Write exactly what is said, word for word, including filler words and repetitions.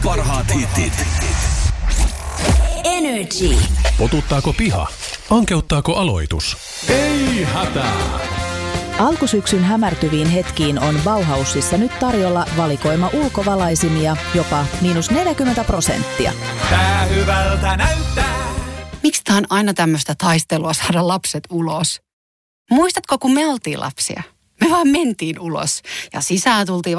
parhaat hitit. Energy. Potuttaako piha? Ankeuttaako aloitus? Ei hätää! Alkusyksyn hämärtyviin hetkiin on Bauhausissa nyt tarjolla valikoima ulkovalaisimia jopa miinus neljäkymmentä prosenttia. Tää hyvältä näyttää. Miksi tää on aina tämmöistä taistelua saada lapset ulos? Muistatko, kun me oltiin lapsia? Me vaan mentiin ulos ja sisään tultiin